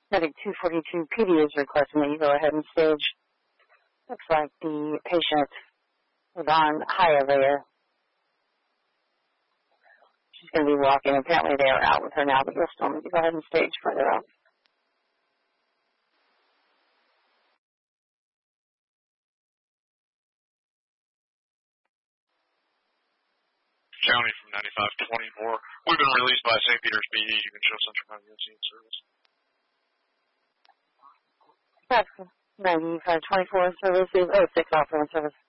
Medic 242 PD is requesting that you go ahead and stage. Looks like the patient is on higher layer. She's going to be walking. Apparently they are out with her now, but you'll still need to go ahead and stage further up. County from 9524. We've been released by St. Peter's PD. You can show Central County UNC in service. That's 9524 service is 06 offer in service.